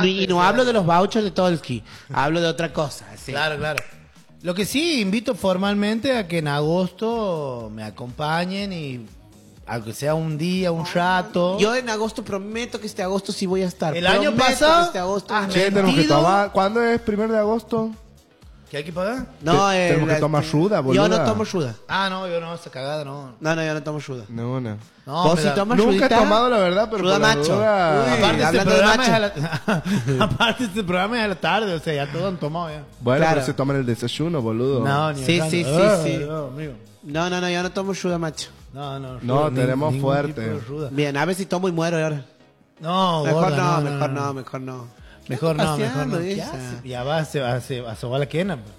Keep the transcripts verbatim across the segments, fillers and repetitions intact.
y no hablo de los vouchers de Tolski, hablo de otra cosa. Sí. Claro, claro. Lo que sí, invito formalmente a que en agosto me acompañen y aunque sea un día, un rato. Yo en agosto prometo que este agosto sí voy a estar. El año Prometo pasado- que Este agosto Ah, me- Che, tenemos que Mentido. tomar. ¿Cuándo es primero de agosto? ¿Qué hay que pagar? No, Te- eh, tenemos que la- tomar ayuda, boluda. Yo no tomo ayuda. Ah, no, yo no, esa cagada no. No, no, yo no tomo ayuda. No, no. No, ¿Vos me sí da- tomas Nunca he ayudita? tomado, la verdad, pero Ayuda por la macho. duda- Uy, Aparte este, hablando de programa es a macho. la... Aparte este programa es a la tarde, o sea, ya todos han tomado ya. Bueno, Claro. pero se toman el desayuno, boludo. No, ni Sí, acá, sí, no. sí, Ah, sí. No, amigo. No, no, no, yo no tomo ayuda, macho. No, no. No, ruda, tenemos ningún fuerte. tipo de ruda. Bien, a ver si tomo y muero ahora. No, Mejor gorda, no, mejor no, mejor no. Mejor no, mejor no. paseando, ¿Qué esa. hace? Ya va, se va, se va a sobar la quena. pues.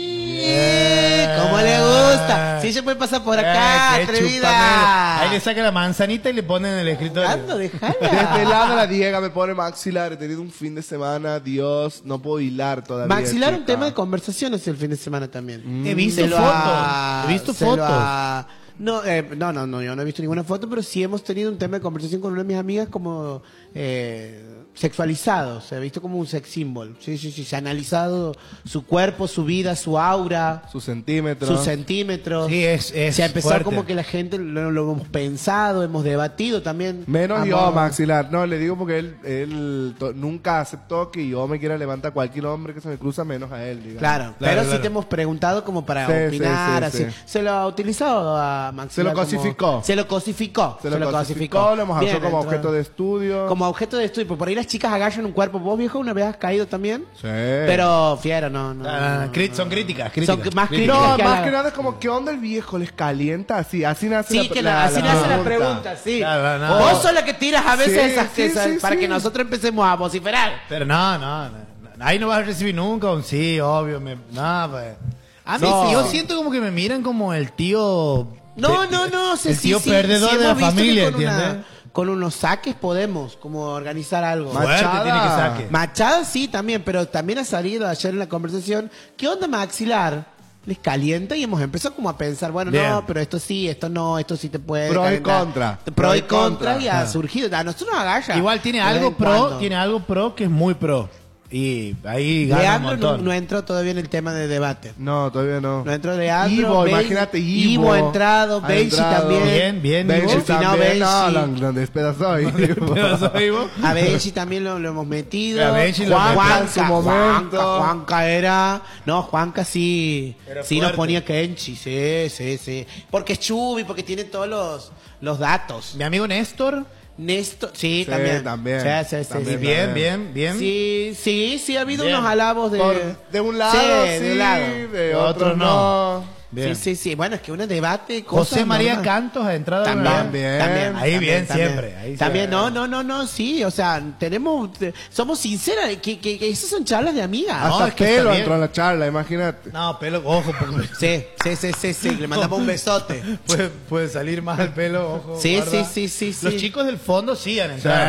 Eh, ¿Cómo le gusta? Sí, se puede pasar por acá, Eh, qué atrevida. chupamela. Ahí le saca la manzanita y le ponen en el escritorio. Ando, De este dejala. lado la Diega me pone maxilar. He tenido un fin de semana, Dios, no puedo hilar todavía. Maxilar un chica. tema de conversaciones el fin de semana también. He visto Se lo fotos. ha- He visto se lo fotos. ha- No, eh, no, no, no, yo no he visto ninguna foto, pero sí hemos tenido un tema de conversación con una de mis amigas como eh, sexualizado, se ha visto como un sex symbol. Sí, sí, sí, se ha analizado su cuerpo, su vida, su aura, Sus centímetros. sus centímetros. Sí, es, es se ha empezado fuerte. como que la gente lo, lo hemos pensado, hemos debatido también. Menos yo, Amor. maxilar. No, le digo porque él, él to- nunca aceptó que yo me quiera levantar a cualquier hombre que se me cruza, menos a él, digamos. Claro, Claro, pero sí claro. te hemos preguntado como para Sí, opinar, sí, sí, así. sí. Se lo ha utilizado a Maxilar Se lo como- cosificó. se lo cosificó. Se lo, cosificó, lo hemos Bien, usado como entró- objeto de estudio. Como objeto de estudio. Porque por ahí las chicas agarran un cuerpo. ¿Vos, viejo, una vez has caído también? Sí. Pero fiero, no, no. Ah, no, cri- no. son críticas, Son críticas. más críticas. críticas No, que más la- que nada es como, ¿qué onda el viejo? ¿Les calienta? Así, así nace Sí, la, que la- así nace la pregunta, sí. Claro, no. Vos sos la que tiras a veces Sí, esas, sí, esas- sí, para sí. que nosotros empecemos a vociferar. Pero no, no, no, no. Ahí no vas a recibir nunca un sí, obvio. Me, no, pues. A mí No. sí, yo siento como que me miran como el tío... No, de- no, no. Sí, el sí, tío sí, perdedor sí, de la hemos visto que familia, con una- ¿entiendes? Con unos saques podemos como organizar algo. Ma- Fuerte Machada. tiene que saque. Machado sí también, pero también ha salido ayer en la conversación. ¿Qué onda maxilar? Les calienta y hemos empezado como a pensar, bueno, Bien. no, pero esto sí, esto no, esto sí te puede Pro y calentar. contra. Pro y contra y ha Ah. surgido. A nosotros nos agarra. Igual tiene de vez algo en pro, cuando. tiene algo pro que es muy pro. Y ahí gana un Leandro no, montón. no entró todavía en el tema de debate. No, todavía no. No entró Leandro. Ivo, Benji- imagínate, Ivo. ha entrado, Ha Benji entrado. también. Bien, bien, Benji Ivo. Finado también. No, Benji. lo, lo despedazó. ahí. Pero soy vos. A Benji también lo, lo hemos metido. A Benji lo Juan- metió Juanca, en su momento. Juanca, Juanca era. No, Juanca sí. Era sí nos fuerte. ponía Kenchi, sí, sí, sí. Porque es Chubi, porque tiene todos los, los datos. Mi amigo Néstor. Néstor, sí, Sí, también. también. Sí, sí, sí, También, sí. Bien, bien, bien. Sí, sí, sí, ha habido Bien. unos alabos de. Por- de un lado, sí, de un lado. de Otro otro no. no. Bien. Sí, sí, sí. Bueno, es que un debate. cosas José María normales. Cantos ha entrado También, También. también, Ahí también, bien, también. siempre, ahí también, siempre. no, no, no, no, sí, o sea, tenemos, te- somos sinceras, que, que, que esas son charlas de amigas. No, Hasta es que está pelo bien. entró en la charla, imagínate. No, pelo, ojo, porque Sí, sí, sí, sí, sí, le mandamos un besote. puede, puede salir mal el pelo, ojo. Sí, guarda. sí, sí, sí, sí. Los chicos del fondo sí han Eh, entrado.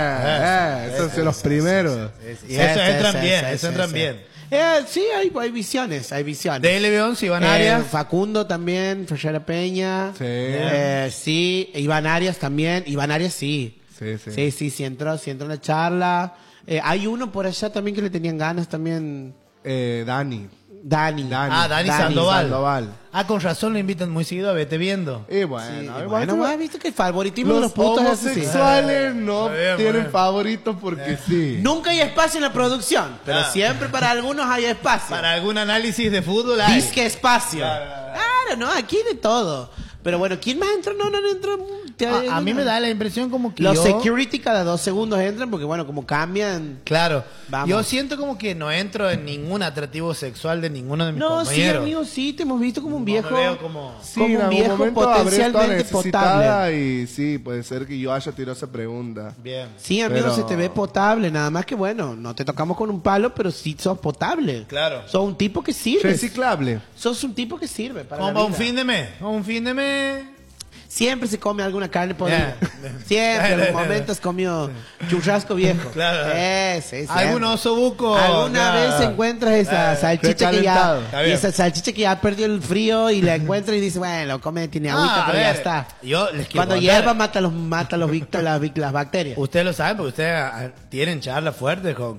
eh, esos son los primeros. Y Sí, esos sí, entran sí, bien, sí, esos sí, entran sí. bien. Eh, sí, hay, hay visiones, hay visiones. De L B once, Iván Eh, Arias. Facundo también, Freshera Peña. Sí. Eh, sí, Iván Arias también. Iván Arias sí. Sí, sí. Sí, sí, sí entró, sí entró en la charla. Eh, hay uno por allá también que le tenían ganas también. Eh, Dani. Dani. Dani. Ah, Dani, Dani Sandoval. Sandoval. Ah, con razón lo invitan muy seguido a Vete Viendo. Y bueno, Sí, igual bueno, que- bueno, viste que el favoritismo de los los putos es así. homosexuales no Está bien, tienen bueno. favoritos porque sí. Nunca hay espacio en la producción, pero Claro. siempre para algunos hay espacio. Para algún análisis de fútbol hay. Disque espacio. Claro, Claro, no, aquí de todo. Pero bueno, ¿quién más entró? No, no, no entró. A, a mí me da la impresión como que Los yo... security cada dos segundos entran porque, bueno, como cambian. Claro. Vamos. Yo siento como que no entro en ningún atractivo sexual de ninguno de mis No, sí, compañeros. amigo, sí, te hemos visto como un No viejo. me veo como... Sí, como en un algún viejo momento habré estado potencialmente necesitada potable. y sí, puede ser que yo haya tirado esa pregunta. Bien. Sí, amigo, Pero- se te ve potable. Nada más que, bueno, no te tocamos con un palo, pero sí sos potable. Claro. Sos un tipo que sirve. Reciclable. Sos un tipo que sirve para Como la para un vida. fin de mes. Como un fin de mes. Siempre se come alguna carne podrida. Yeah. Siempre, en los momentos comió churrasco viejo. Claro. Eh, sí, siempre. Algún oso buco. Alguna ya. vez encuentras esa Eh, salchicha que recalentado. ya Está y bien. esa salchicha que ya perdió el frío y la encuentras y dices, bueno, lo come, tiene agüita, Ah, a pero ya ver, está. Yo les quiero Cuando contar. hierva mata los mata los vic- las, vic- las bacterias. Ustedes lo saben porque ustedes ah, tienen charlas fuertes con,